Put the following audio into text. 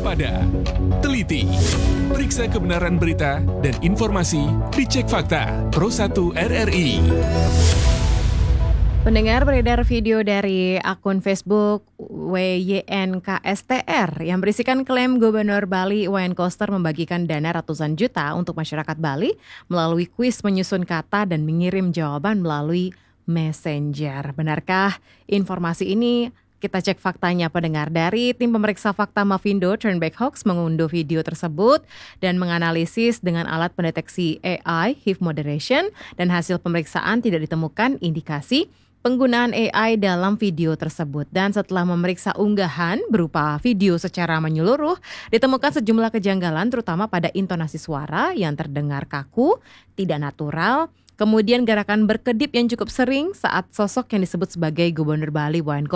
waspada, teliti, periksa kebenaran berita dan informasi dicek fakta Pro 1 RRI. Pendengar, beredar video dari akun Facebook WYNKSTR yang berisikan klaim Gubernur Bali Iwayan Koster membagikan dana ratusan juta untuk masyarakat Bali melalui kuis menyusun kata dan mengirim jawaban melalui Messenger. Benarkah informasi ini? Kita cek faktanya, pendengar. Dari tim pemeriksa fakta Mavindo Turnback Hoax mengunduh video tersebut dan menganalisis dengan alat pendeteksi AI HIF Moderation, dan hasil pemeriksaan tidak ditemukan indikasi penggunaan AI dalam video tersebut. Dan setelah memeriksa unggahan berupa video secara menyeluruh, ditemukan sejumlah kejanggalan terutama pada intonasi suara yang terdengar kaku, tidak natural, kemudian gerakan berkedip yang cukup sering saat sosok yang disebut sebagai Gubernur Bali Iwayan